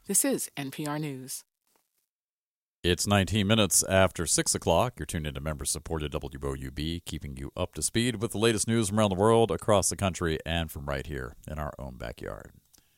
This is NPR News. It's 19 minutes after 6 o'clock. You're tuned into member-supported WOUB, keeping you up to speed with the latest news from around the world, across the country, and from right here in our own backyard.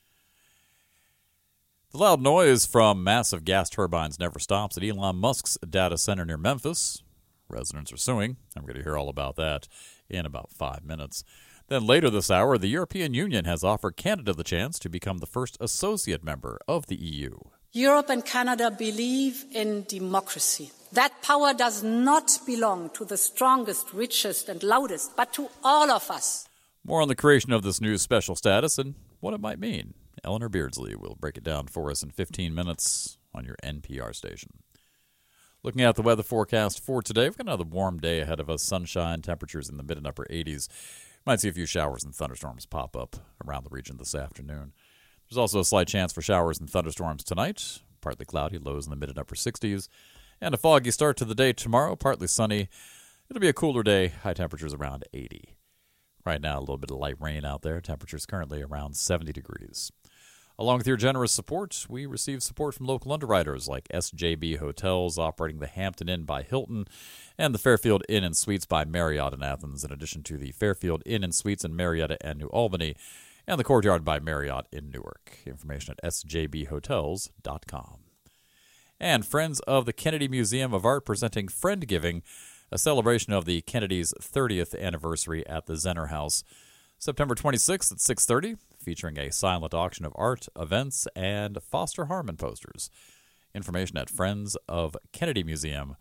The loud noise from massive gas turbines never stops at Elon Musk's data center near Memphis. Residents are suing. I'm going to hear all about that in about 5 minutes. Then later this hour, the European Union has offered Canada the chance to become the first associate member of the EU. Europe and Canada believe in democracy. That power does not belong to the strongest, richest, and loudest, but to all of us. More on the creation of this new special status and what it might mean. Eleanor Beardsley will break it down for us in 15 minutes on your NPR station. Looking at the weather forecast for today, we've got another warm day ahead of us. Sunshine, temperatures in the mid and upper 80s. Might see a few showers and thunderstorms pop up around the region this afternoon. There's also a slight chance for showers and thunderstorms tonight. Partly cloudy, lows in the mid and upper 60s. And a foggy start to the day tomorrow, partly sunny. It'll be a cooler day, high temperatures around 80. Right now, a little bit of light rain out there. Temperatures currently around 70 degrees. Along with your generous support, we receive support from local underwriters like SJB Hotels, operating the Hampton Inn by Hilton, and the Fairfield Inn and Suites by Marriott in Athens, in addition to the Fairfield Inn and Suites in Marietta and New Albany, and the Courtyard by Marriott in Newark. Information at sjbhotels.com. And Friends of the Kennedy Museum of Art presenting Friendgiving, a celebration of the Kennedys' 30th anniversary at the Zenner House, September 26th at 6:30, featuring a silent auction of art, events, and Foster Harmon posters. Information at friendsofkennedymuseum.org.